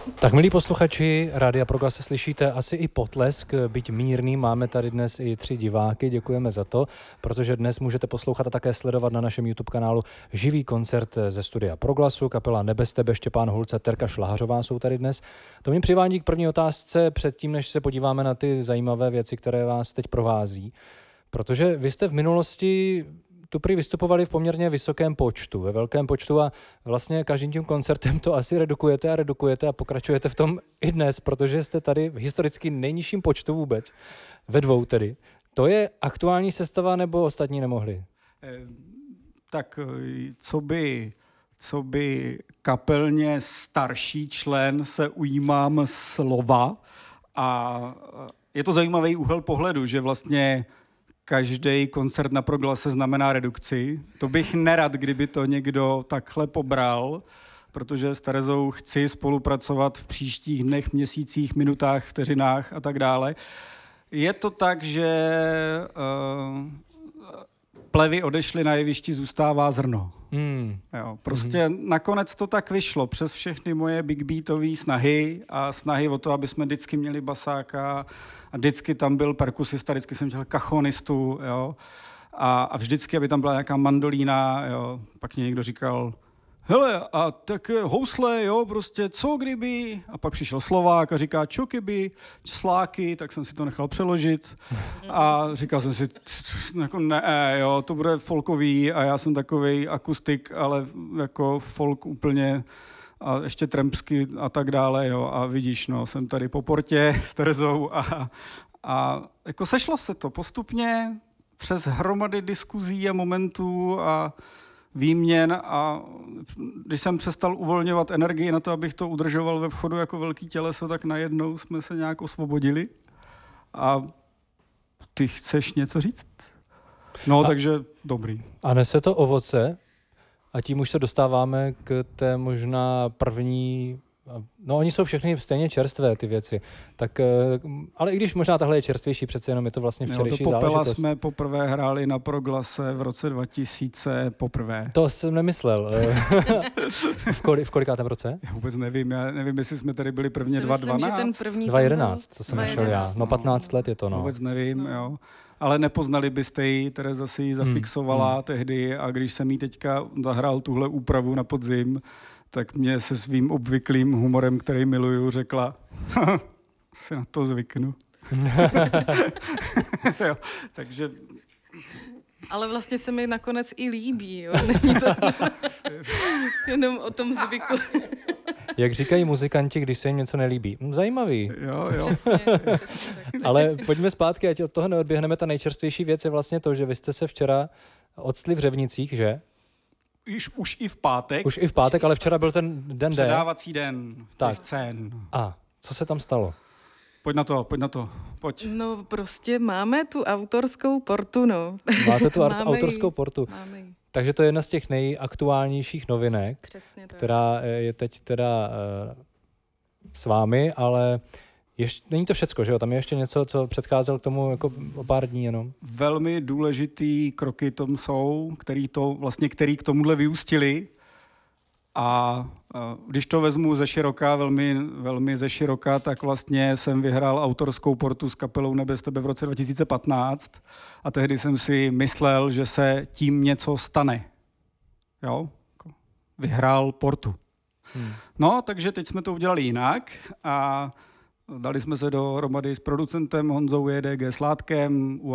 Tak milí posluchači, Rádia Proglas, slyšíte asi i potlesk, byť mírný, máme tady dnes i 3 diváky, děkujeme za to, protože dnes můžete poslouchat a také sledovat na našem YouTube kanálu živý koncert ze studia Proglasu, kapela Nebestebe, Štěpán Hulce, Terka Šláhařová jsou tady dnes. To mě přivádí k první otázce předtím, než se podíváme na ty zajímavé věci, které vás teď provází, protože vy jste v minulosti tu prý vystupovali v poměrně vysokém počtu, ve velkém počtu a vlastně každým tím koncertem to asi redukujete a pokračujete v tom i dnes, protože jste tady v historicky nejnižším počtu vůbec, ve 2 tedy. To je aktuální sestava nebo ostatní nemohli? Tak co by kapelně starší člen se ujímám slova a je to zajímavý úhel pohledu, že vlastně každý koncert na Proglase znamená redukci. To bych nerad, kdyby to někdo takhle pobral, protože s Terezou chci spolupracovat v příštích dnech, měsících, minutách, vteřinách a tak dále. Je to tak, že plevy odešly, na jevišti zůstává zrno. Jo, prostě nakonec to tak vyšlo přes všechny moje big beatové snahy a snahy o to, aby jsme vždycky měli basáka a vždycky tam byl perkusista, vždycky jsem dělal kachonistu, jo, a vždycky, aby tam byla nějaká mandolína, jo. Pak mě někdo říkal, hele, a tak housle, jo, prostě co kdyby, a pak přišel Slovák a říká čo kdyby, sláky, tak jsem si to nechal přeložit a říkal jsem si, jako ne, jo, to bude folkový a já jsem takovej akustik, ale jako folk úplně a ještě trampsky a tak dále, jo, a vidíš, no, jsem tady po portě s Terezou a jako sešlo se to postupně přes hromady diskuzí a momentů a výměn a když jsem přestal uvolňovat energii na to, abych to udržoval ve vchodu jako velký těleso, tak najednou jsme se nějak osvobodili. A ty chceš něco říct? No, takže dobrý. A nese to ovoce a tím už se dostáváme k té možná první. No, oni jsou všechny stejně čerstvé, ty věci. Tak, ale i když možná tahle je čerstvější, přece jenom je to vlastně včerejší záležitost. Do Popela jsme poprvé hráli na Proglase v roce 2000 poprvé. To jsem nemyslel. v kolikátém roce? Já vůbec nevím. Já nevím, jestli jsme tady byli prvně 2012. 2011, co jsem našel já. No 15 let je to, no. Vůbec nevím, jo. Ale nepoznali byste ji, Tereza si ji zafixovala tehdy a když jsem jí teďka zahrál tuhle úpravu na podzim, tak mě se svým obvyklým humorem, který miluju, řekla, si na to zvyknu. Jo, takže... Ale vlastně se mi nakonec i líbí, jo? Není to jenom o tom zvyku. Jak říkají muzikanti, když se jim něco nelíbí. Zajímavý. Jo. Přesně. Ale pojďme zpátky, ať od toho neodběhneme. Ta nejčerstvější věc je vlastně to, že vy jste se včera odstli v Řevnicích, že? Už i v pátek. Už i v pátek, ale včera byl ten den D. Předávací den těch cen. A co se tam stalo? Pojď na to. No prostě máme tu autorskou portu, no. Máte tu autorskou portu. Máme. Takže to je jedna z těch nejaktuálnějších novinek, která je teď teda s vámi, ale není to všecko, že jo? Tam je ještě něco, co předcházel k tomu jako o pár dní jenom. Velmi důležitý kroky tom jsou, který k tomuhle vyústili. A když to vezmu ze široka, velmi, velmi ze široka, tak vlastně jsem vyhrál autorskou portu s kapelou Nebestebe v roce 2015 a tehdy jsem si myslel, že se tím něco stane. Jo? Vyhrál portu. No, takže teď jsme to udělali jinak a dali jsme se dohromady s producentem Honzou JDG Sládkem,